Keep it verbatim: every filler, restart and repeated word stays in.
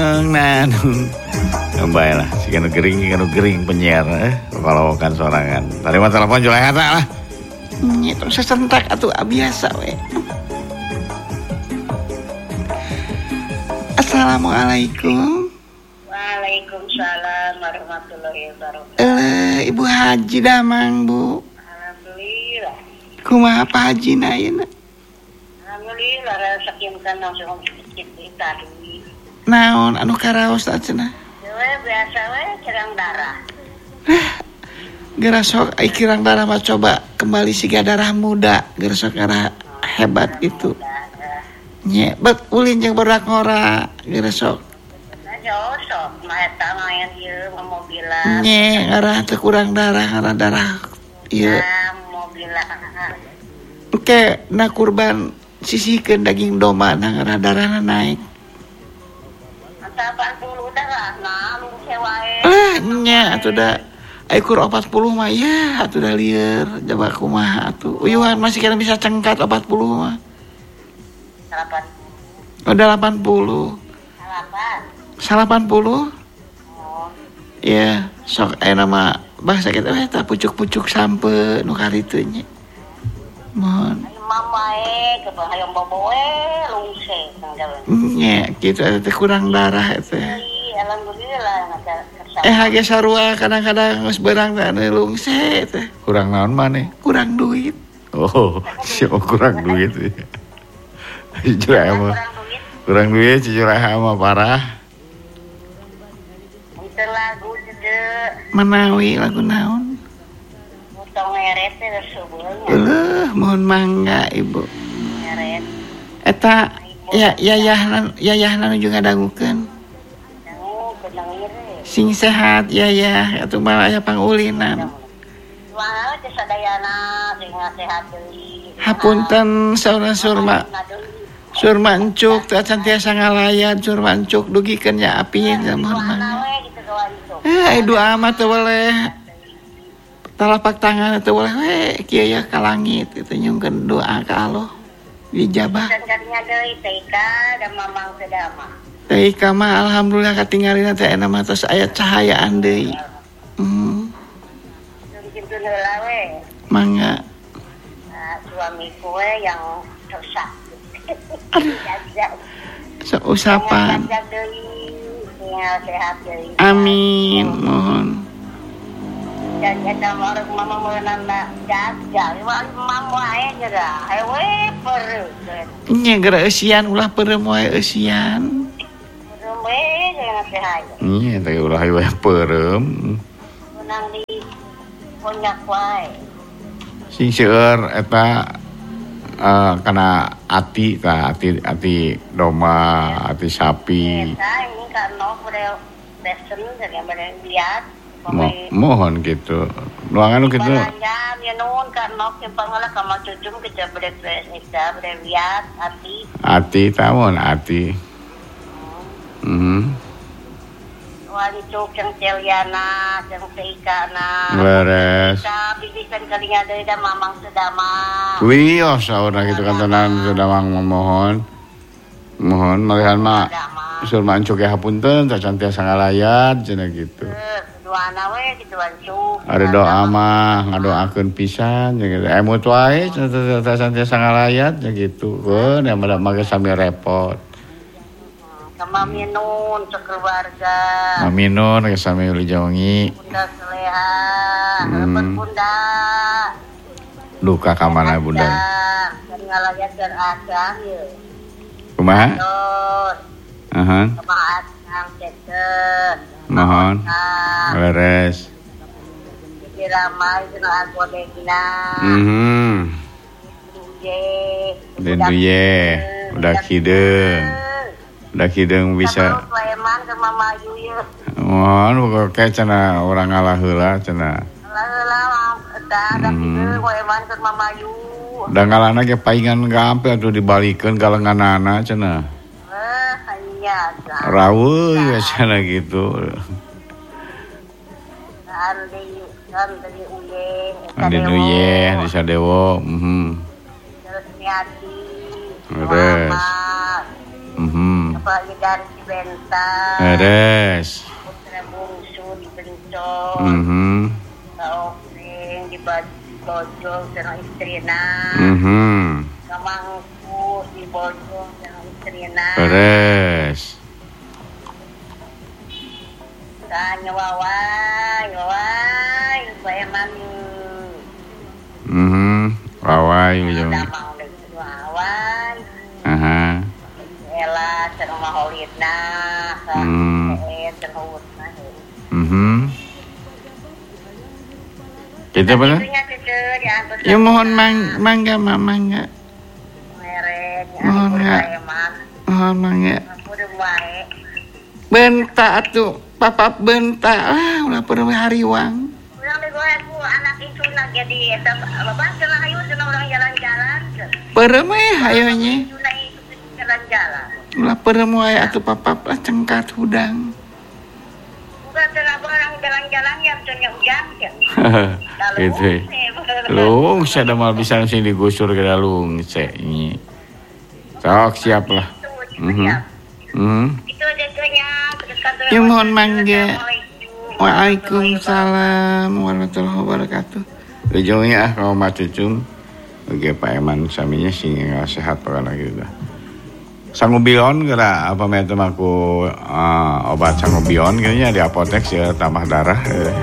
Nah, baik lah, si kanu gering, kanu gering penyiar, eh, kalau kan sorangan. Tadi mah telepon jual hata lah. Itu sesentak atau biasa we. Assalamualaikum. Waalaikumsalam warahmatullahi wabarakatuh. Eh, Ibu Haji Damang, Bu. Alhamdulillah. Kumaha Pak Haji na ieu? Alhamdulillah rasakeun kan langsung sedikit tadi. Naon anu karaos ta cenah? We biasa we cerang darah. Geura sok ai kirang darah mah coba kembali siga darah muda, geura sok era hebat itu. Nya, bet ulin jeung barudak ngora, geura sok. Nah, josok mah eta mah yang ieu mobilan. Nya, ngarah teu kurang darah, ngarah darah ieu. Nah, mobilan. Oke, na kurban sisihkeun daging domba na ngarah darahna naik. delapan puluh darah nah lu sewae. Ah, nya atuh da ai kur empat puluh mah ya atuh da lieur coba kumaha atuh. Uyuhan masih kena bisa cengkat empat puluh mah. delapan. Udah delapan puluh. delapan. delapan puluh? Oh. Ya, sok aya nama bahasa kita eta pucuk-pucuk sampe nu karitu nya. Mohon. Mama eh ke hayang boboe lungse nanggaweun. Nya, kitu eta teh kurang darah eta. Alhamdulillah ngada kersa. Eh hage sarua kadang-kadang geus beurang teh anu lungse teh. Kurang naon maneh? Kurang duit. Oh, siapa kurang duit. Jujur aja mah. Kurang duit, jujur aja mah parah. Itu lagu juga. Menawi lagu naon? Utang ngeret teh seubeunya. Eueuh, mohon mangga Ibu. Ngeret. Eta ya yayahna yayahna nu juga dangukeun. Dangu kenang ire. Sing sehat yayah atuh mah aya pangulinan. Wah, teh sadayana sing sehat deui. Hapunten saura surma. Surma encuk teh cantiasa ngalayat surma encuk dugikeun nya api nya mohon mangga. Eh doa mah teu boleh. Talapak tangan teu boleh we kieu ya ka langit kitu nyungkeun doa ka Allah. Dijabah. Carinya deui teh ka da mamang sedama. Teh ka mah alhamdulillah katinggalina teh eta mah tos aya cahayaan deui. Hmm. Gitu heula we. Mangga. Nah, suamiku we yang dosa. Aduh. So, usapan. Sehat deui. Amin, mohon. Dan eta marek mama meunang na jagal, mama wae geura, hewe pereukeun. Nya geura eusian ulah peureum wae eusian. Peureum we geura sehat. Nya teh ulah wae peureum. Meunang di konyak wae. Sing seueur eta uh, kana ati tah ati ati domba, ati sapi. Eta ini kan no pada besen jeung pada lihat. Mo, mohon gitu. Ruangan gitu. Balanja ya nuhun kan nok yang pangala ka mah cucum ke jabrek eta pada lihat ati. Ati tawon ati. Mhm. Wali cuk yang Celiana, yang Seikana. Beres. Tapi bisan kalinya dari da mamang sedama. Wios saurna gitu kantonan sedamang mohon. Mohon malihan mah surma encuk ya hapunten tah cantiasa ngalayat cenah gitu. Doana we kitu ancuk. Ada doa mah ngadoakeun pisan jeung emut wae tah cantiasa ngalayat nya gitu. Keun ya mada make sami repot. Sama minun sekeluarga. Maminun ke sami uli jawangi. Bunda Seleha, heupeut bunda. Duka ka mana bunda? Dan ngalayat keur asah ieu. Kumaha? Terus. Aha. Kemaat ang cekeun. Mohon. Beres. Diramai cenah godegna. Mhm. Ye. Den ye. Udah kideung. Udah kideung bisa. Sleman ke Mama Ayu ye. Mohon kayak cenah urang ngalah heula cenah. Heula eta da kideung Sleman ke Mama Ayu. Da ngalana ge paingan gampe atuh dibalikeun ka lenganana cenah. Eh, iya. Raweuh ya cenah gitu. Andi, andi uye. Andi uye, di Sadewo. Mhm. Terus niati. Beres. Mhm. Bapak dari Cibentang. Beres. Putra bungsu di Bencong. Mhm. Kaopeng di Bojong dengan istrina. Mhm. Kamangku di Bojong dengan istrina. Beres. Tanya wawai, wawai, saya mami. Mhm. Wawai ujung. Damang dari wawai. Aha. Ela sareng maholidna, Hmm. eh terhutna. Mhm. Kita apa? Itunya cucu diantar. Ya mohon mang mangga mangga. Meren, Mohon ya. Mohon mangga. Udah bae. Benta atuh, papa benta. Ah, ulah peureum hariwang. Ulang digoyang ku anak itu nak jadi eta bapak cenah hayu cenah orang jalan-jalan. Peureum we hayo nya. Cenah itu jalan-jalan. Ulah peureum wae atuh papa lah cengkat hudang. Bukan cenah orang jalan-jalan ya cenah ujang ya. Gitu. Lung sada mal bisa sing digusur ke dalung cek nyi. Sok siap lah. Mhm. Mhm. Itu aja nya Ya mohon mangga. Waalaikumsalam warahmatullahi wabarakatuh. Ujungnya ah kalau mah cucung. Oke Pak Eman saminya sing sehat pokoknya gitu. Sangubion kira apa metem aku uh, obat sangubion kayaknya di apotek sih tambah darah. Eh.